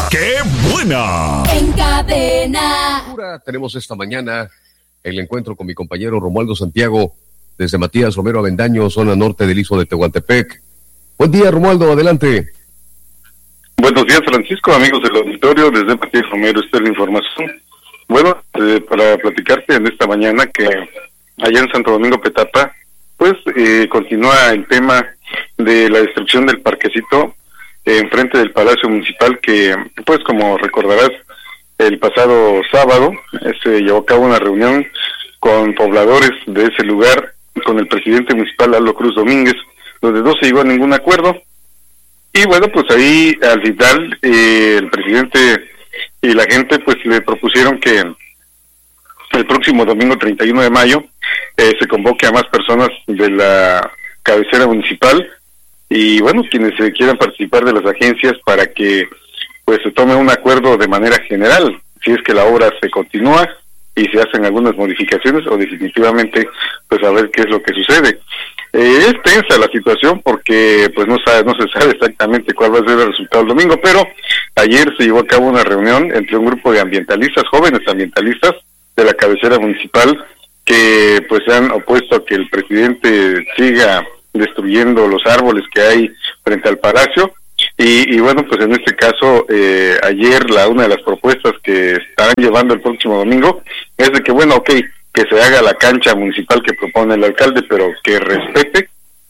¡Qué buena! En Cadena. Tenemos esta mañana el encuentro con mi compañero Romualdo Santiago desde Matías Romero Avendaño, zona norte del Istmo de Tehuantepec. Buen día, Romualdo, adelante. Buenos días, Francisco, amigos del auditorio, desde Matías Romero está la información. Bueno, para platicarte en esta mañana que allá en Santo Domingo Petapa, pues continúa el tema de la destrucción del parquecito enfrente del Palacio Municipal, que pues como recordarás, el pasado sábado se llevó a cabo una reunión con pobladores de ese lugar, con el presidente municipal Lalo Cruz Domínguez, donde no se llegó a ningún acuerdo. Y bueno, pues ahí al final el presidente y la gente pues le propusieron que el próximo domingo 31 de mayo se convoque a más personas de la cabecera municipal y bueno, quienes quieran participar de las agencias para que pues se tome un acuerdo de manera general, si es que la obra se continúa y se hacen algunas modificaciones o definitivamente pues a ver qué es lo que sucede. Es tensa la situación porque pues no se sabe exactamente cuál va a ser el resultado el domingo, pero ayer se llevó a cabo una reunión entre un grupo de ambientalistas, jóvenes ambientalistas de la cabecera municipal, que pues se han opuesto a que el presidente siga destruyendo los árboles que hay frente al palacio. Y bueno, pues en este caso, ayer una de las propuestas que estarán llevando el próximo domingo es de que, bueno, ok, que se haga la cancha municipal que propone el alcalde, pero que respete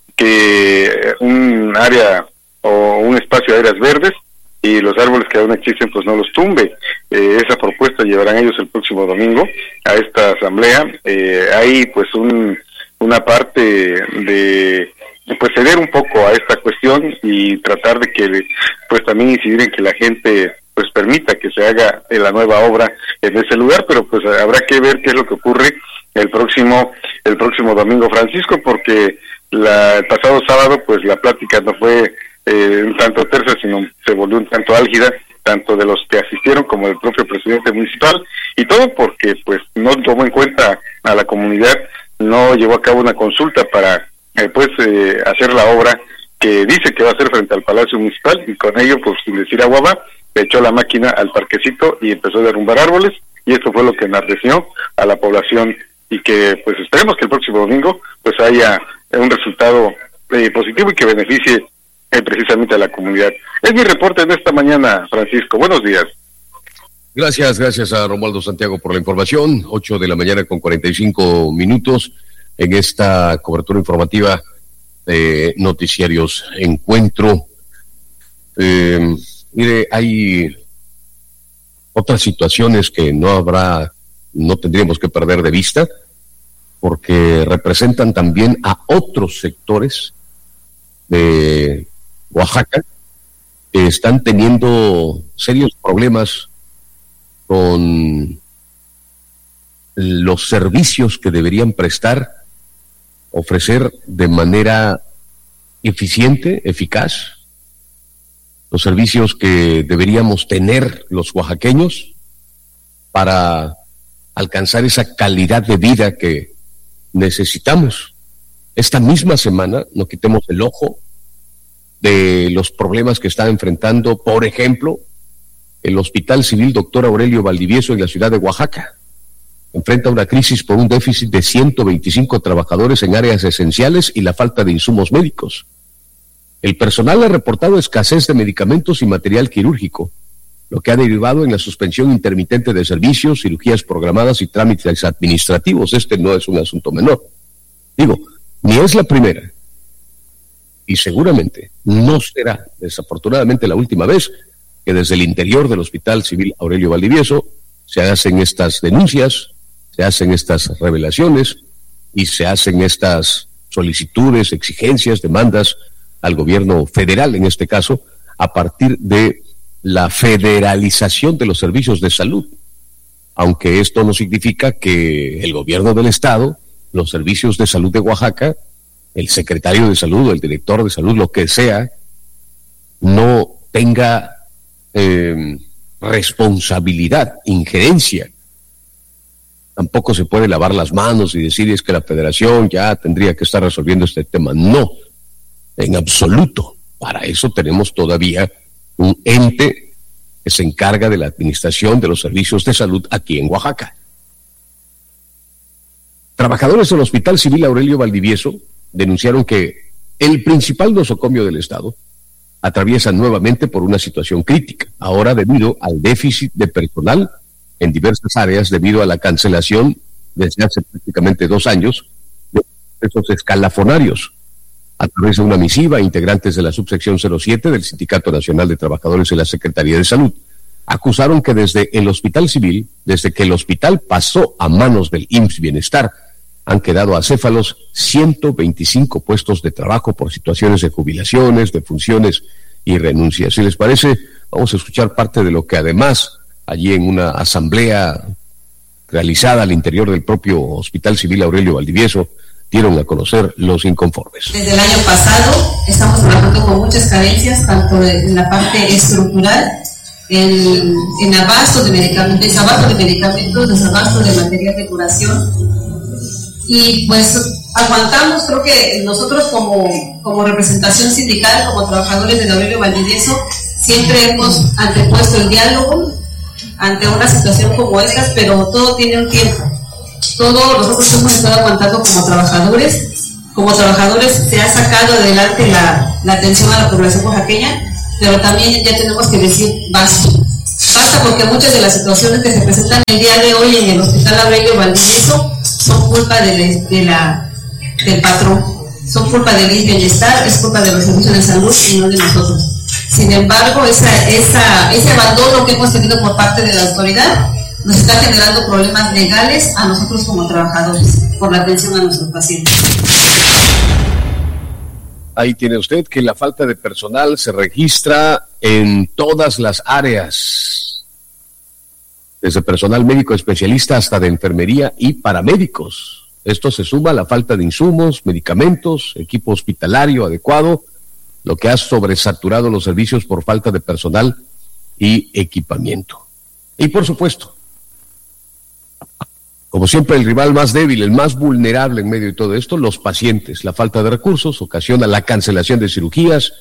que un área o un espacio de áreas verdes y los árboles que aún existen pues no los tumbe. Esa propuesta llevarán ellos el próximo domingo a esta asamblea. Hay pues una parte de pues ceder un poco a esta cuestión y tratar de que pues también incidir en que la gente pues permita que se haga la nueva obra en ese lugar, pero pues habrá que ver qué es lo que ocurre el próximo domingo, Francisco, porque el pasado sábado pues la plática no fue un tanto tersa, sino se volvió un tanto álgida, tanto de los que asistieron como del propio presidente municipal, y todo porque pues no tomó en cuenta a la comunidad, no llevó a cabo una consulta para hacer la obra que dice que va a hacer frente al Palacio Municipal, y con ello pues sin decir agua va, le echó la máquina al parquecito y empezó a derrumbar árboles, y esto fue lo que enardeció a la población, y que pues esperemos que el próximo domingo pues haya un resultado positivo y que beneficie precisamente a la comunidad. Es mi reporte en esta mañana, Francisco. Buenos días. Gracias a Romualdo Santiago por la información. 8:45 a.m. en esta cobertura informativa de Noticiarios Encuentro. Mire, hay otras situaciones que no tendríamos que perder de vista, porque representan también a otros sectores de Oaxaca que están teniendo serios problemas con los servicios que deberían ofrecer de manera eficiente, eficaz, los servicios que deberíamos tener los oaxaqueños para alcanzar esa calidad de vida que necesitamos. Esta misma semana no quitemos el ojo de los problemas que está enfrentando, por ejemplo, el Hospital Civil Dr. Aurelio Valdivieso en la ciudad de Oaxaca. Enfrenta una crisis por un déficit de 125 trabajadores en áreas esenciales y la falta de insumos médicos. El personal ha reportado escasez de medicamentos y material quirúrgico, lo que ha derivado en la suspensión intermitente de servicios, cirugías programadas y trámites administrativos. Este no es un asunto menor. Ni es la primera, y seguramente no será, desafortunadamente, la última vez que desde el interior del Hospital Civil Aurelio Valdivieso se hacen estas denuncias, se hacen estas revelaciones y se hacen estas solicitudes, exigencias, demandas al gobierno federal, en este caso, a partir de la federalización de los servicios de salud. Aunque esto no significa que el gobierno del estado, los servicios de salud de Oaxaca, el secretario de salud o el director de salud, lo que sea, no tenga responsabilidad, injerencia. Tampoco se puede lavar las manos y decir es que la federación ya tendría que estar resolviendo este tema. No, en absoluto. Para eso tenemos todavía un ente que se encarga de la administración de los servicios de salud aquí en Oaxaca. Trabajadores del Hospital Civil Aurelio Valdivieso denunciaron que el principal nosocomio del Estado atraviesa nuevamente por una situación crítica, ahora debido al déficit de personal en diversas áreas debido a la cancelación desde hace prácticamente 2 años de procesos escalafonarios. A través de una misiva, integrantes de la subsección 07 del Sindicato Nacional de Trabajadores de la Secretaría de Salud acusaron que desde que el hospital pasó a manos del IMSS Bienestar, han quedado acéfalos 125 puestos de trabajo por situaciones de jubilaciones, de funciones y renuncias. Si les parece, vamos a escuchar parte de lo que además allí en una asamblea realizada al interior del propio Hospital Civil Aurelio Valdivieso dieron a conocer los inconformes. Desde el año pasado estamos trabajando con muchas carencias, tanto en la parte estructural, en abasto de medicamentos, desabasto de material de curación. Y pues aguantamos, creo que nosotros como representación sindical, como trabajadores del Aurelio Valdivieso, siempre hemos antepuesto el diálogo ante una situación como esta, pero todo tiene un tiempo. Nosotros hemos estado aguantando como trabajadores. Como trabajadores se ha sacado adelante la atención a la población oaxaqueña, pero también ya tenemos que decir basta. Basta, porque muchas de las situaciones que se presentan el día de hoy en el Hospital Aurelio Valdivieso son culpa del patrón, son culpa del IMSS Bienestar, es culpa de los servicios de salud y no de nosotros. Sin embargo, ese abandono que hemos tenido por parte de la autoridad nos está generando problemas legales a nosotros como trabajadores por la atención a nuestros pacientes. Ahí tiene usted que la falta de personal se registra en todas las áreas, desde personal médico especialista hasta de enfermería y paramédicos. Esto se suma a la falta de insumos, medicamentos, equipo hospitalario adecuado, lo que ha sobresaturado los servicios por falta de personal y equipamiento. Y por supuesto, como siempre, el rival más débil, el más vulnerable en medio de todo esto, los pacientes. La falta de recursos ocasiona la cancelación de cirugías,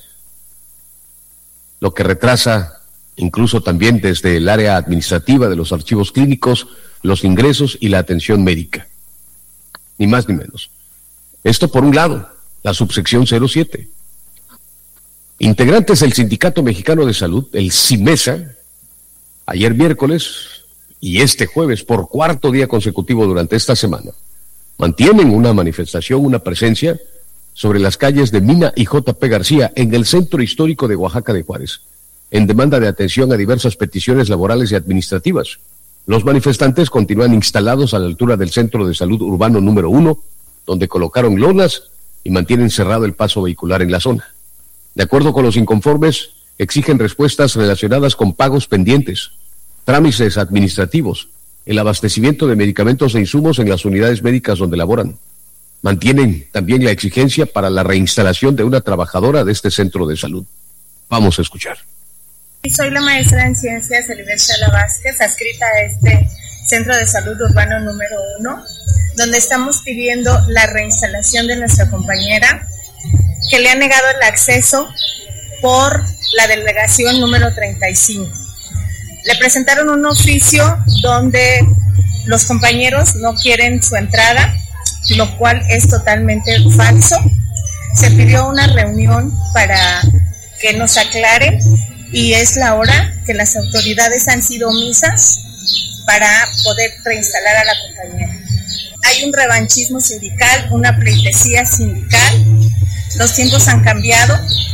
lo que retrasa incluso también desde el área administrativa de los archivos clínicos, los ingresos y la atención médica. Ni más ni menos. Esto por un lado, la subsección 07. Integrantes del Sindicato Mexicano de Salud, el CIMESA, ayer miércoles y este jueves, por 4º día consecutivo durante esta semana, mantienen una manifestación, una presencia sobre las calles de Mina y J.P. García en el centro histórico de Oaxaca de Juárez, en demanda de atención a diversas peticiones laborales y administrativas. Los manifestantes continúan instalados a la altura del Centro de Salud Urbano número 1, donde colocaron lonas y mantienen cerrado el paso vehicular en la zona. De acuerdo con los inconformes, exigen respuestas relacionadas con pagos pendientes, trámites administrativos, el abastecimiento de medicamentos e insumos en las unidades médicas donde laboran. Mantienen también la exigencia para la reinstalación de una trabajadora de este centro de salud. Vamos a escuchar. Soy la maestra en Ciencias Elibet Sala Vázquez, adscrita a este Centro de Salud Urbano número 1, donde estamos pidiendo la reinstalación de nuestra compañera, que le ha negado el acceso por la delegación número 35. Le presentaron un oficio donde los compañeros no quieren su entrada, lo cual es totalmente falso. Se pidió una reunión para que nos aclare y es la hora que las autoridades han sido omisas para poder reinstalar a la compañera. Hay un revanchismo sindical, una pleitesía sindical, los tiempos han cambiado,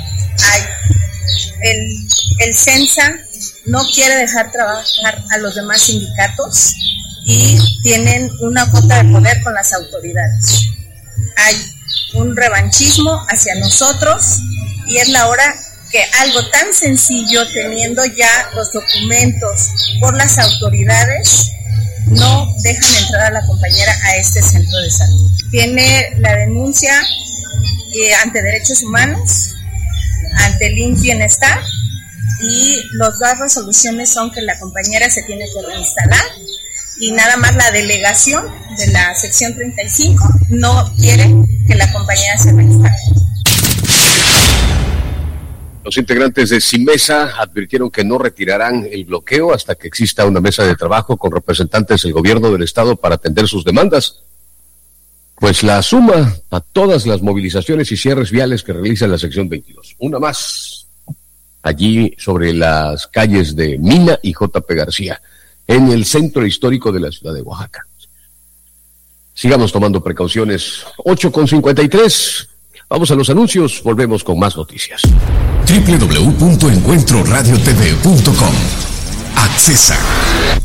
el CENSA no quiere dejar trabajar a los demás sindicatos y tienen una cuota de poder con las autoridades. Hay un revanchismo hacia nosotros y es la hora que algo tan sencillo, teniendo ya los documentos por las autoridades, no dejan entrar a la compañera a este centro de salud. Tiene la denuncia ante Derechos Humanos, ante el IMSS Bienestar, y las dos resoluciones son que la compañera se tiene que reinstalar y nada más la delegación de la sección 35 no quiere que la compañera se reinstale. Los integrantes de CIMESA advirtieron que no retirarán el bloqueo hasta que exista una mesa de trabajo con representantes del gobierno del estado para atender sus demandas. Pues la suma a todas las movilizaciones y cierres viales que realiza la sección 22. Una más allí sobre las calles de Mina y JP García, en el centro histórico de la ciudad de Oaxaca. Sigamos tomando precauciones. 8:53. Vamos a los anuncios, volvemos con más noticias. www.encuentroradiotv.com. Accesa.